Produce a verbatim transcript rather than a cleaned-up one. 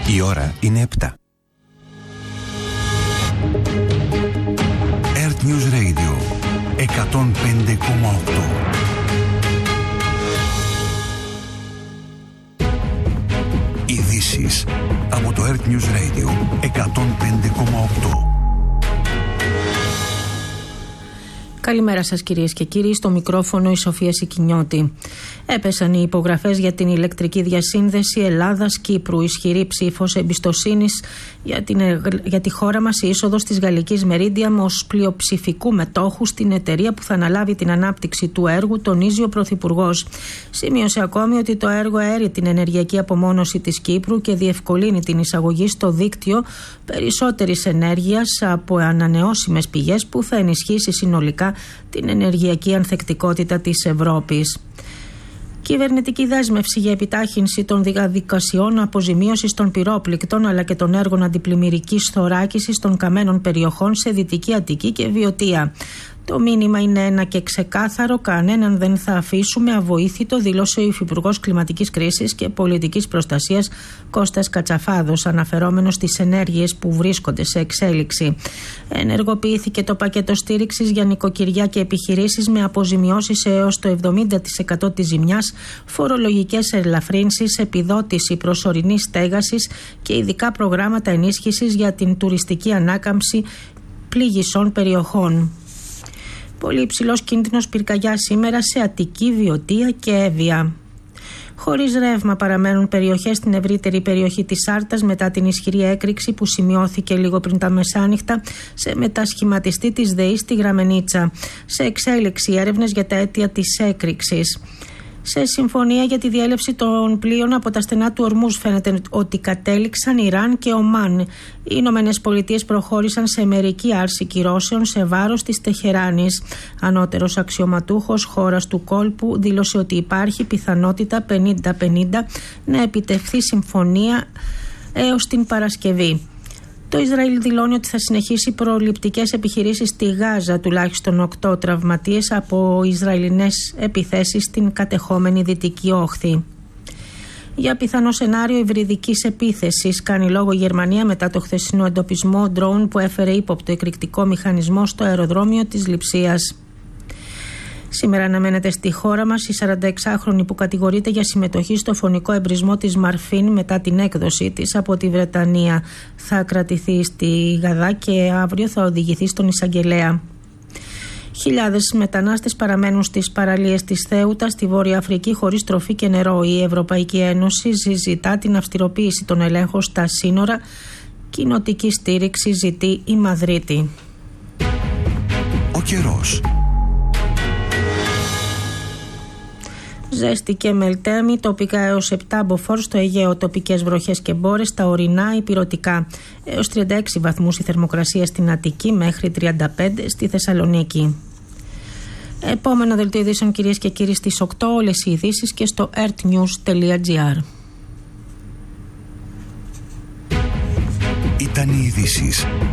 Η ώρα είναι επτά. Earth News Radio εκατόν πέντε κόμμα οκτώ. Ειδήσεις από το Earth News Radio εκατόν πέντε κόμμα οκτώ. Καλημέρα σας κυρίες και κύριοι, στο μικρόφωνο η Σοφία Σικινιώτη. Έπεσαν οι υπογραφές για την ηλεκτρική διασύνδεση Ελλάδας-Κύπρου. Ισχυρή ψήφος εμπιστοσύνης για, την, για τη χώρα μας η είσοδος της γαλλικής Meridiam ως πλειοψηφικού μετόχου στην εταιρεία που θα αναλάβει την ανάπτυξη του έργου, τονίζει ο Πρωθυπουργός. Σημείωσε ακόμη ότι το έργο αέρει την ενεργειακή απομόνωση της Κύπρου και διευκολύνει την εισαγωγή στο δίκτυο περισσότερης ενέργειας από ανανεώσιμες πηγές που θα ενισχύσει συνολικά την ενεργειακή ανθεκτικότητα της Ευρώπης. Κυβερνητική δέσμευση για επιτάχυνση των διαδικασιών αποζημίωσης των πυρόπληκτων αλλά και των έργων αντιπλημμυρικής θωράκισης των καμένων περιοχών σε Δυτική Αττική και Βιωτία. Το μήνυμα είναι ένα και ξεκάθαρο: κανέναν δεν θα αφήσουμε αβοήθητο, δήλωσε ο Υφυπουργός Κλιματικής Κρίσης και Πολιτικής Προστασίας Κώστας Κατσαφάδος, αναφερόμενος στις ενέργειες που βρίσκονται σε εξέλιξη. Ενεργοποιήθηκε το πακέτο στήριξης για νοικοκυριά και επιχειρήσεις με αποζημιώσεις έως το εβδομήντα τοις εκατό της ζημιάς, φορολογικές ελαφρύνσεις, επιδότηση προσωρινής στέγασης και ειδικά προγράμματα ενίσχυσης για την τουριστική ανάκαμψη πληγισσών περιοχών. Πολύ υψηλός κίνδυνος πυρκαγιάς σήμερα σε Αττική, Βιωτία και Εύβοια. Χωρίς ρεύμα παραμένουν περιοχές στην ευρύτερη περιοχή της Άρτας μετά την ισχυρή έκρηξη που σημειώθηκε λίγο πριν τα μεσάνυχτα σε μετασχηματιστή της ΔΕΗ στη Γραμμενίτσα. Σε εξέλιξη έρευνες για τα αίτια της έκρηξης. Σε συμφωνία για τη διέλευση των πλοίων από τα στενά του Ορμούζ φαίνεται ότι κατέληξαν Ιράν και Ομάν. Οι Ηνωμένες Πολιτείες προχώρησαν σε μερική άρση κυρώσεων σε βάρος της Τεχεράνης. Ανώτερος αξιωματούχος χώρας του κόλπου δήλωσε ότι υπάρχει πιθανότητα πενήντα πενήντα να επιτευχθεί συμφωνία έως την Παρασκευή. Το Ισραήλ δηλώνει ότι θα συνεχίσει προληπτικές επιχειρήσεις στη Γάζα, τουλάχιστον οκτώ τραυματίες από Ισραηλινές επιθέσεις στην κατεχόμενη Δυτική Όχθη. Για πιθανό σενάριο υβριδικής επίθεσης κάνει λόγο η Γερμανία μετά το χθεσινό εντοπισμό ντρόουν που έφερε ύποπτο εκρηκτικό μηχανισμό στο αεροδρόμιο της Λειψίας. Σήμερα αναμένεται στη χώρα μας η σαρανταεξάχρονη που κατηγορείται για συμμετοχή στο φωνικό εμπρισμό της Μαρφίν μετά την έκδοσή της από τη Βρετανία. Θα κρατηθεί στη Γαδά και αύριο θα οδηγηθεί στον εισαγγελέα. Χιλιάδες μετανάστες παραμένουν στις παραλίες της Θέουτα στη Βόρεια Αφρική χωρίς τροφή και νερό. Η Ευρωπαϊκή Ένωση συζητά την αυστηροποίηση των ελέγχων στα σύνορα. Κοινοτική στήριξη ζητεί η Μαδρίτη. Ο καιρός. Ζέστη και μελτέμι, τοπικά έως επτά μποφόρ στο Αιγαίο, τοπικές βροχές και μπόρες, στα ορεινά ηπειρωτικά. Έως τριάντα έξι βαθμούς η θερμοκρασία στην Αττική, μέχρι τριάντα πέντε στη Θεσσαλονίκη. Επόμενο δελτίο ειδήσεων κυρίες και κύριοι στις οκτώ, όλες οι ειδήσεις και στο earthnews τελεία gr. Ήταν οι ειδήσεις